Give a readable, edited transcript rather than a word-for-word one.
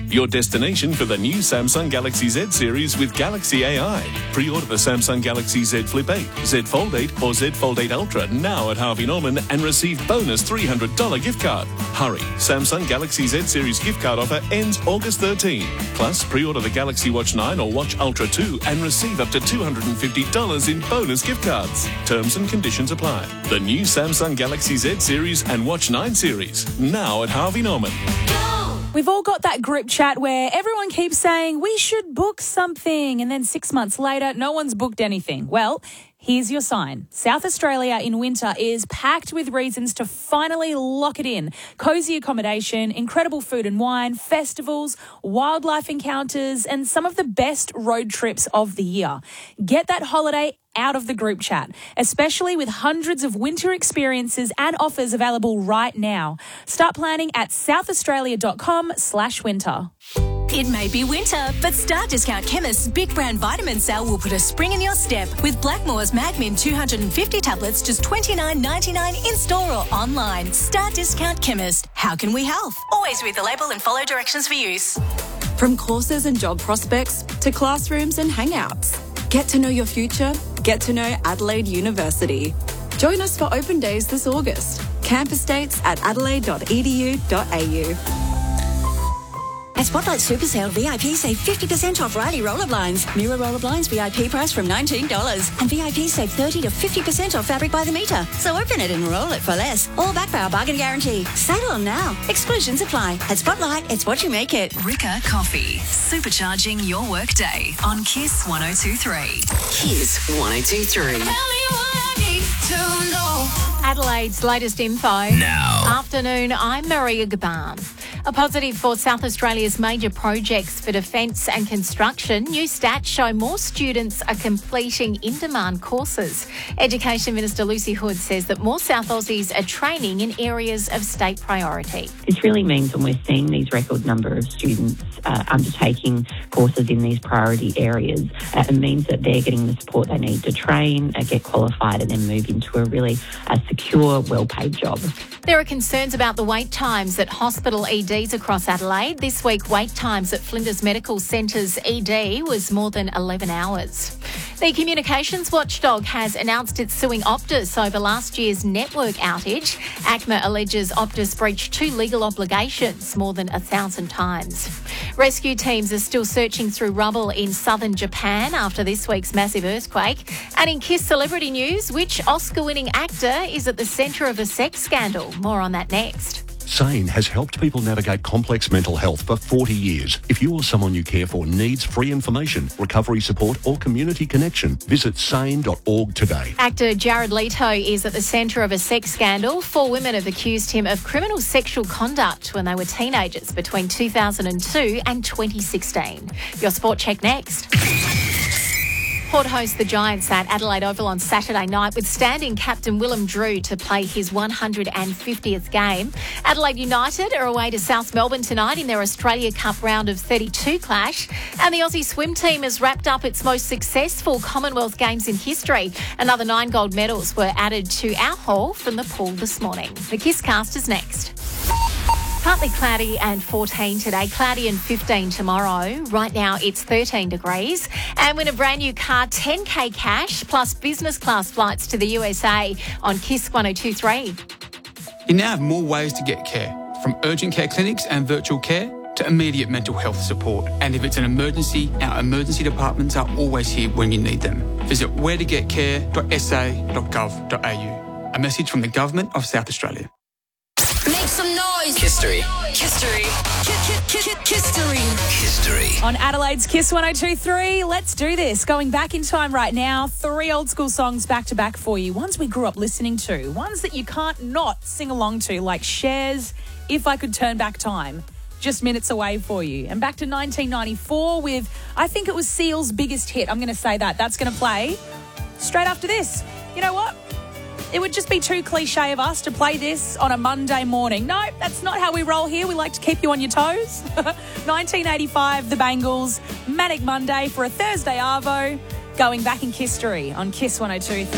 your destination for the new Samsung Galaxy Z series with Galaxy AI. Pre-order the Samsung Galaxy Z Flip 8, Z Fold 8 or Z Fold 8 Ultra now at Harvey Norman and receive bonus $300 gift card. Hurry, Samsung Galaxy Z series gift card offer ends August 13. Plus, pre-order the Galaxy Watch 9 or Watch Ultra 2 and receive up to $250 in bonus gift cards. Terms and conditions apply. The new Samsung Galaxy Z series and Watch 9 series now at Harvey Norman. We've all got that group chat where everyone keeps saying we should book something and then 6 months later, no one's booked anything. Well, here's your sign. South Australia in winter is packed with reasons to finally lock it in. Cosy accommodation, incredible food and wine, festivals, wildlife encounters, and some of the best road trips of the year. Get that holiday out of the group chat, especially with hundreds of winter experiences and offers available right now. Start planning at southaustralia.com/winter. It may be winter, but Star Discount Chemist's Big Brand Vitamin Sale will put a spring in your step with Blackmore's Magmin 250 tablets just $29.99 in store or online. Star Discount Chemist. How can we help? Always read the label and follow directions for use. From courses and job prospects to classrooms and hangouts. Get to know your future. Get to know Adelaide University. Join us for open days this August. Campus dates at adelaide.edu.au. At Spotlight Super Sale, VIP save 50% off Riley roller blinds. Mirror roller blinds VIP price from $19. And VIP save 30 to 50% off fabric by the metre. So open it and roll it for less. All backed by our bargain guarantee. Sale on now. Exclusions apply. At Spotlight, it's what you make it. Rika Coffee, supercharging your workday on Kiss 102.3. Kiss 102.3. Adelaide's latest info. Now. Afternoon, I'm Maria Gaban. A positive for South Australia's major projects for defence and construction. New stats show more students are completing in-demand courses. Education Minister Lucy Hood says that more South Aussies are training in areas of state priority. This really means when we're seeing these record number of students undertaking courses in these priority areas, it means that they're getting the support they need to train, get qualified and then move into a really secure, well-paid job. There are concerns about the wait times at hospital EDs across Adelaide. This week, wait times at Flinders Medical Centre's ED was more than 11 hours. The communications watchdog has announced it's suing Optus over last year's network outage. ACMA alleges Optus breached 2 legal obligations more than 1,000 times. Rescue teams are still searching through rubble in southern Japan after this week's massive earthquake. And in Kiss celebrity news, which Oscar-winning actor is at the centre of a sex scandal? More on that next. SANE has helped people navigate complex mental health for 40 years. If you or someone you care for needs free information, recovery support or community connection, visit sane.org today. Actor Jared Leto is at the centre of a sex scandal. 4 women have accused him of criminal sexual conduct when they were teenagers between 2002 and 2016. Your sport check next. Port hosts the Giants at Adelaide Oval on Saturday night with standing captain Willem Drew to play his 150th game. Adelaide United are away to South Melbourne tonight in their Australia Cup round of 32 clash. And the Aussie swim team has wrapped up its most successful Commonwealth Games in history. Another 9 gold medals were added to our haul from the pool this morning. The Kisscast is next. Partly cloudy and 14 today, cloudy and 15 tomorrow. Right now it's 13 degrees. And win a brand new car, 10K cash, plus business class flights to the USA on Kiss 102.3. You now have more ways to get care, from urgent care clinics and virtual care to immediate mental health support. And if it's an emergency, our emergency departments are always here when you need them. Visit wheretogetcare.sa.gov.au. A message from the Government of South Australia. Make some noise. History. History. History. On Adelaide's Kiss 102.3, let's do this. Going back in time right now, 3 old school songs back to back for you. Ones we grew up listening to, ones that you can't not sing along to, like Cher's If I Could Turn Back Time. Just minutes away for you. And back to 1994 with, I think it was Seal's biggest hit. I'm going to say that. That's going to play straight after this. You know what? It would just be too cliche of us to play this on a Monday morning. No, that's not how we roll here. We like to keep you on your toes. 1985, the Bangles, Manic Monday for a Thursday Arvo, going back in history on Kiss 102.3.